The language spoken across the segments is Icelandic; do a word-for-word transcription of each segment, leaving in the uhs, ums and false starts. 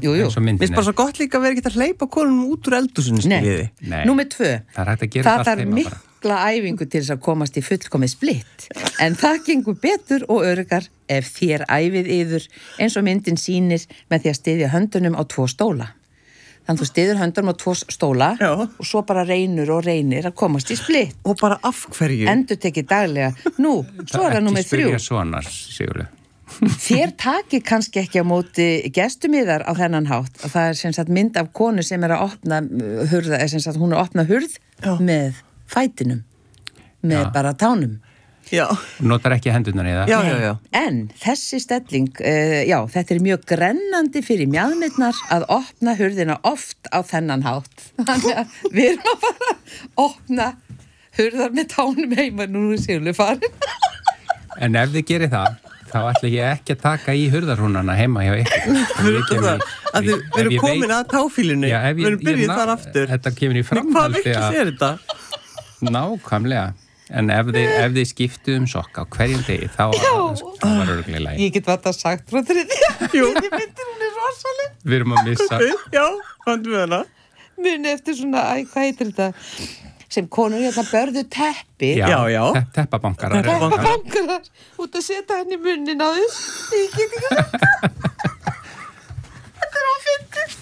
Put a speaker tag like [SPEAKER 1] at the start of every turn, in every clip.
[SPEAKER 1] jú, jú.
[SPEAKER 2] Mér finnst bara svo gott líka að vera ekki að hleypa konum út úr eldhúsinu, skiljiði.
[SPEAKER 1] Nei, númer tvö.
[SPEAKER 2] Það er hægt að gera
[SPEAKER 1] það þarf mikla æfingu til þess að komast í fullkomið splitt. En það gengur betur og öruggar ef þér æfið yður eins og myndin sýnir með því að styðja höndunum á tvo stóla. Þannig þú styður höndunum á tvo stóla Já. Og svo bara reynur og reynir að komast í splitt. Og bara af hverju? Endur tekið daglega. Nú, svo er það númer þrjú.
[SPEAKER 3] Það er ekki spyrja svona, Sigurður.
[SPEAKER 1] Þér takir kannski ekki á móti gestumíðar á þennan hátt. Og það er sem sagt mynd af konu sem er að opna hurða, er sem sagt hún er að opna hurð Já. Með fætinum. Með Já. Bara tánum.
[SPEAKER 2] Já.
[SPEAKER 3] Notar ekki hendurnar í það.
[SPEAKER 2] Já, já, já.
[SPEAKER 1] En þessi stelling, uh, já, þetta er mjög grennandi fyrir mjaðmirnar að opna hurðina oft á þennan hátt. Þannig að við erum að fara að opna hurðar með tánum heima nú er Sigurður farin.
[SPEAKER 3] En ef þið gerir það, þá ætla ég ekki að taka í hurðarhúnana heima hjá ykkur.
[SPEAKER 2] Það, að þið verum komin veit, að táfílunni, við erum byrjuð þar aftur.
[SPEAKER 3] Þetta kemur í framhaldi
[SPEAKER 2] að... Hvað er þetta?
[SPEAKER 3] Nákvæmlega. En ef þið, ef þið skiptu um sokka á hverjum degi, þá það var örgulega í lagi.
[SPEAKER 1] Ég get þetta sagt frá þriðja. Jú. Ég myndir hún er rosaleg.
[SPEAKER 3] Við erum að missa.
[SPEAKER 2] Já, hvað við hana?
[SPEAKER 1] Muni eftir svona, æ, hvað heitir þetta? Sem konur hérna börðu teppi.
[SPEAKER 3] Já, já. já. Te teppabankarar.
[SPEAKER 1] Teppabankarar. Út að setja henni í munnin á þess. Ég get ekki. Þetta er áfyndir.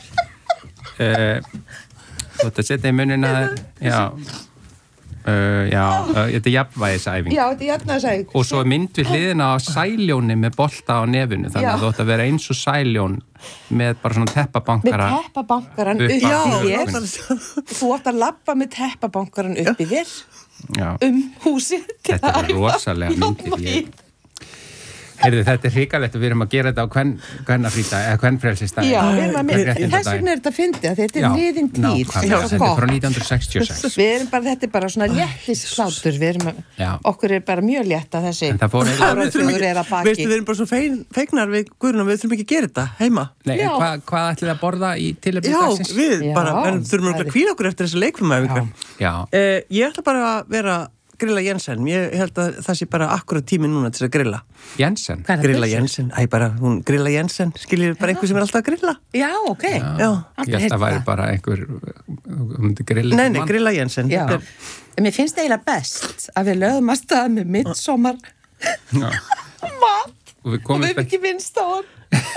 [SPEAKER 3] Út að setja í munnin á þess. Já. Uh, já, uh, þetta er jafnvægisæfing.
[SPEAKER 1] Já, þetta er jafnvægisæfing.
[SPEAKER 3] Og svo er mynd við hliðina á sæljóni með bolta á nefinu, þannig já. Að þú ætti að vera eins og sæljón með bara svona teppabankara.
[SPEAKER 1] Með teppabankaran upp, upp í þér. Þú ætti að labba með teppabankaran upp í þér um húsið.
[SPEAKER 3] Þetta er rosalega myndir. Heyrðu, þetta er hrikalegt og við erum að gera þetta á hvern, hvernafríta, eða hvernfrelsistæði.
[SPEAKER 1] Já, við erum að mynda, þess vegna er þetta að fyndi að þetta er liðin tíð.
[SPEAKER 3] Já, nákvæmlega, þetta er frá nítján hundruð sextíu og sex.
[SPEAKER 1] Við erum bara, þetta er bara svona léttis hlátur, við erum að, já. Okkur er bara mjög létt að þessi áratuggur er að baki.
[SPEAKER 2] Veistu, við erum bara svo fein, feignar við Guðrún, við þurfum ekki að gera þetta heima.
[SPEAKER 3] Nei, en hvað hva ætlið að borða í tilefni dagsins?
[SPEAKER 2] Já, við bara, þurfum að hvíla okkur eftir þessu leikfimæfingu. Eh, ég ætla bara að vera grilla Jensen, ég held að það sé bara akkurat tími núna til að grilla.
[SPEAKER 3] Jensen?
[SPEAKER 2] Grilla Jensen, æ bara, hún grilla Jensen, skiljið bara einhver sem er alltaf að grilla.
[SPEAKER 1] Já, ok.
[SPEAKER 3] Já, já. Ég held að það væri bara einhver um til grilla.
[SPEAKER 2] Nei, nei, grilla Jensen.
[SPEAKER 1] Já, er... mér finnst það eiginlega best að við lögum að stað með midsommar mat og við, og við erum ekki minnst á hann.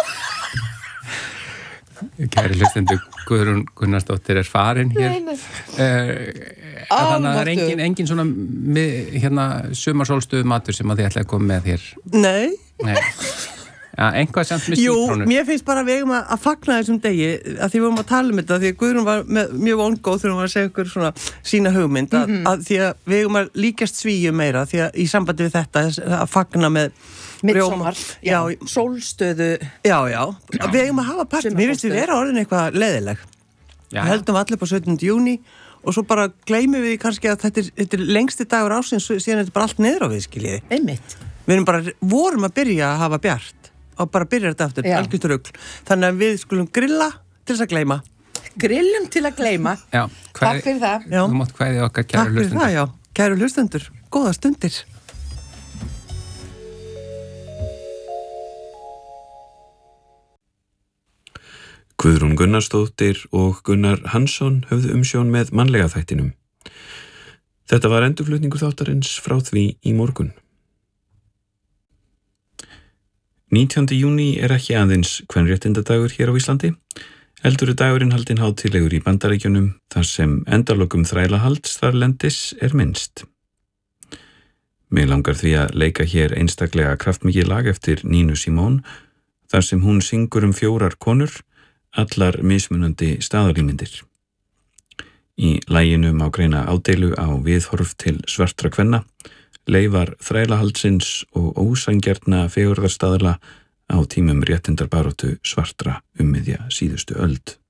[SPEAKER 3] Kæri hlustendur, Guðrún Gunnarsdóttir er farin hér. Nei, nei. Uh, þannig að það er engin, engin svona með, hérna, sumarsólstöðu matur sem að þið ætlaði að koma með hér.
[SPEAKER 2] Nei.
[SPEAKER 3] Nei. Ja, einhvað samt með sítrónur.
[SPEAKER 2] Jú, mér finnst bara að við eigum að, að fagna þessum degi að því við vorum að tala um þetta, því að Guðrún var með, mjög vongóð þegar hún var að segja ykkur svona sína hugmynd, að, mm -hmm. að því að við eigum að líkast svíu meira, því að í sambandi við þetta að fagna með
[SPEAKER 1] midsommar, já, já, sólstöðu.
[SPEAKER 2] Já, já, já. Við eigum að hafa part, mér finnst við vera orðin eitthvað leiðileg. Já. Við heldum allir på sautjánda júní og svo bara gleymum við kannski að þetta er, þetta er lengsti dagur ásins, síðan er þetta bara allt niður á við, skiljiði.
[SPEAKER 1] Einmitt.
[SPEAKER 2] Við erum bara, vorum að byrja að hafa bjart og bara byrja þetta aftur, algjört rugl. Þannig að við skulum grilla til þess að gleyma.
[SPEAKER 1] Grillum til að gleyma.
[SPEAKER 3] Já.
[SPEAKER 1] Takk fyrir það.
[SPEAKER 3] Já. Þú mátt kvæði okkar kæru hlustendur.
[SPEAKER 2] Takk fyrir það, já. Kæru hlustendur. Góða stundir.
[SPEAKER 4] Guðrún Gunnarsdóttir og Gunnar Hansson höfðu umsjón með mannlega þættinum. Þetta var endurflutningur þáttarins frá því í morgun. nítjándi júní er ekki aðeins kvenréttindadagur hér á Íslandi, heldur er dagurinn haldinn hátíðlegur í Bandaríkjunum þar sem endalokum þrælahalds þarlendis er minnst. Mig langar því að leika hér einstaklega kraftmikið lag eftir Nínu Simone þar sem hún syngur um fjórar konur, allar mismunandi staðalímyndir. Í laginu má greina ádeilu á viðhorf til svartra kvenna, leifar þrælahaldsins og ósangjarna fegurðarstaðla á tímum réttindarbaráttu svartra um miðja síðustu öld.